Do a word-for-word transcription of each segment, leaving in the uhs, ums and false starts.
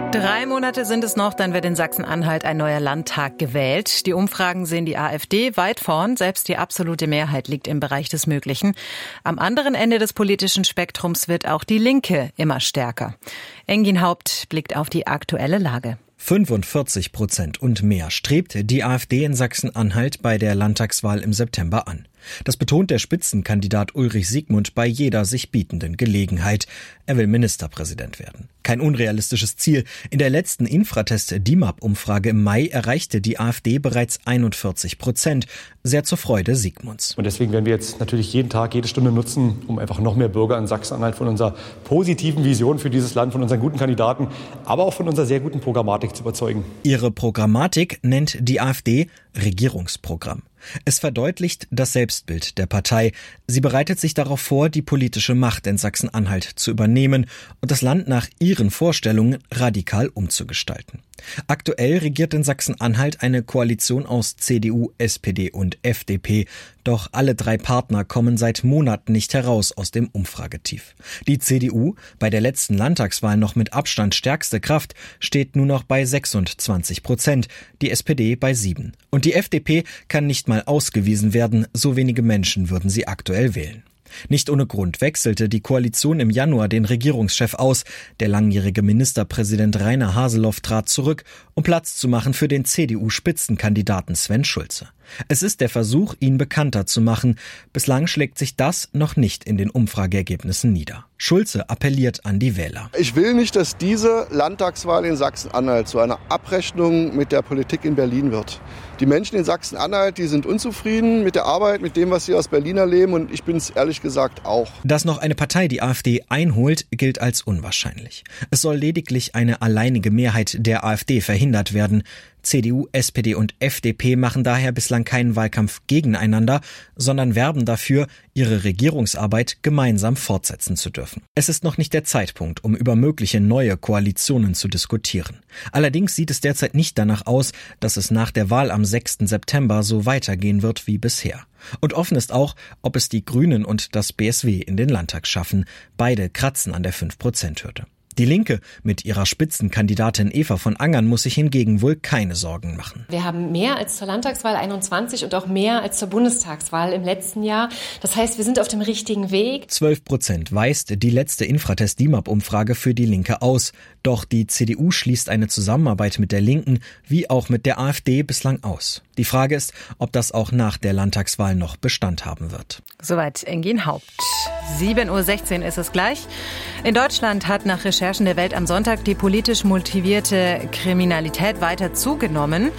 Drei Monate sind es noch, dann wird in Sachsen-Anhalt ein neuer Landtag gewählt. Die Umfragen sehen die AfD weit vorn. Selbst die absolute Mehrheit liegt im Bereich des Möglichen. Am anderen Ende des politischen Spektrums wird auch die Linke immer stärker. Engin Haupt blickt auf die aktuelle Lage. fünfundvierzig Prozent und mehr strebt die AfD in Sachsen-Anhalt bei der Landtagswahl im September an. Das betont der Spitzenkandidat Ulrich Siegmund bei jeder sich bietenden Gelegenheit. Er will Ministerpräsident werden. Kein unrealistisches Ziel. In der letzten Infratest-D I M A P-Umfrage im Mai erreichte die AfD bereits einundvierzig Prozent. Sehr zur Freude Siegmunds. Und deswegen werden wir jetzt natürlich jeden Tag, jede Stunde nutzen, um einfach noch mehr Bürger in Sachsen-Anhalt von unserer positiven Vision für dieses Land, von unseren guten Kandidaten, aber auch von unserer sehr guten Programmatik zu überzeugen. Ihre Programmatik nennt die AfD Regierungsprogramm. Es verdeutlicht das Selbstbild der Partei. Sie bereitet sich darauf vor, die politische Macht in Sachsen-Anhalt zu übernehmen und das Land nach ihren Vorstellungen radikal umzugestalten. Aktuell regiert in Sachsen-Anhalt eine Koalition aus C D U, S P D und F D P. Doch alle drei Partner kommen seit Monaten nicht heraus aus dem Umfragetief. Die C D U, bei der letzten Landtagswahl noch mit Abstand stärkste Kraft, steht nur noch bei sechsundzwanzig Prozent, die S P D bei sieben. Und die F D P kann nicht mal ausgewiesen werden, so wenige Menschen würden sie aktuell wählen. Nicht ohne Grund wechselte die Koalition im Januar den Regierungschef aus. Der langjährige Ministerpräsident Rainer Haseloff trat zurück, um Platz zu machen für den C D U-Spitzenkandidaten Sven Schulze. Es ist der Versuch, ihn bekannter zu machen. Bislang schlägt sich das noch nicht in den Umfrageergebnissen nieder. Schulze appelliert an die Wähler. Ich will nicht, dass diese Landtagswahl in Sachsen-Anhalt zu einer Abrechnung mit der Politik in Berlin wird. Die Menschen in Sachsen-Anhalt, die sind unzufrieden mit der Arbeit, mit dem, was sie aus Berlin erleben, und ich bin es ehrlich gesagt auch. Dass noch eine Partei die AfD einholt, gilt als unwahrscheinlich. Es soll lediglich eine alleinige Mehrheit der AfD verhindert werden. C D U, S P D und F D P machen daher bislang keinen Wahlkampf gegeneinander, sondern werben dafür, ihre Regierungsarbeit gemeinsam fortsetzen zu dürfen. Es ist noch nicht der Zeitpunkt, um über mögliche neue Koalitionen zu diskutieren. Allerdings sieht es derzeit nicht danach aus, dass es nach der Wahl am sechsten September so weitergehen wird wie bisher. Und offen ist auch, ob es die Grünen und das B S W in den Landtag schaffen. Beide kratzen an der fünf Prozent Hürde. Die Linke mit ihrer Spitzenkandidatin Eva von Angern muss sich hingegen wohl keine Sorgen machen. Wir haben mehr als zur Landtagswahl einundzwanzig und auch mehr als zur Bundestagswahl im letzten Jahr. Das heißt, wir sind auf dem richtigen Weg. zwölf Prozent weist die letzte Infratest-D I M A P-Umfrage für die Linke aus. Doch die C D U schließt eine Zusammenarbeit mit der Linken wie auch mit der AfD bislang aus. Die Frage ist, ob das auch nach der Landtagswahl noch Bestand haben wird. Soweit Engin Haupt. sieben Uhr sechzehn ist es gleich. In Deutschland hat nach Recherchen der Welt am Sonntag die politisch motivierte Kriminalität weiter zugenommen.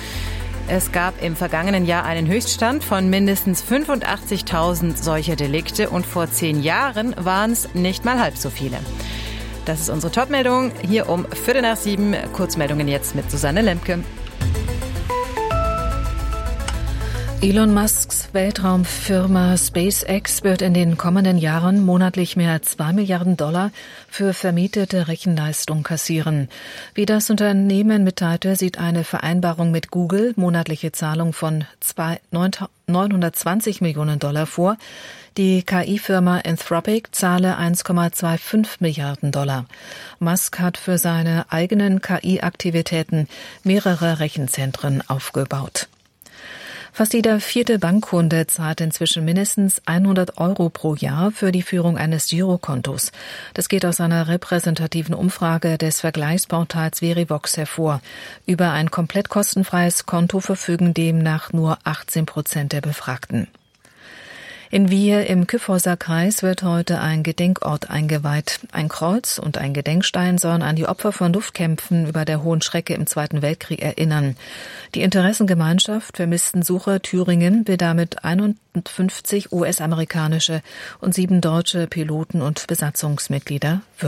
Es gab im vergangenen Jahr einen Höchststand von mindestens fünfundachtzigtausend solcher Delikte und vor zehn Jahren waren es nicht mal halb so viele. Das ist unsere Topmeldung hier um Viertel nach sieben. Kurzmeldungen jetzt mit Susanne Lemke. Elon Musks Weltraumfirma SpaceX wird in den kommenden Jahren monatlich mehr als zwei Milliarden Dollar für vermietete Rechenleistung kassieren. Wie das Unternehmen mitteilte, sieht eine Vereinbarung mit Google monatliche Zahlung von neunhundertzwanzig Millionen Dollar vor. Die K I-Firma Anthropic zahle eins Komma fünfundzwanzig Milliarden Dollar. Musk hat für seine eigenen K I-Aktivitäten mehrere Rechenzentren aufgebaut. Fast jeder vierte Bankkunde zahlt inzwischen mindestens hundert Euro pro Jahr für die Führung eines Girokontos. Das geht aus einer repräsentativen Umfrage des Vergleichsportals Verivox hervor. Über ein komplett kostenfreies Konto verfügen demnach nur achtzehn Prozent der Befragten. In Wiehe im Kyffhäuser Kreis wird heute ein Gedenkort eingeweiht. Ein Kreuz und ein Gedenkstein sollen an die Opfer von Luftkämpfen über der Hohen Schrecke im Zweiten Weltkrieg erinnern. Die Interessengemeinschaft Vermisstensucher Thüringen will damit einundfünfzig U S-amerikanische und sieben deutsche Piloten und Besatzungsmitglieder würdigen.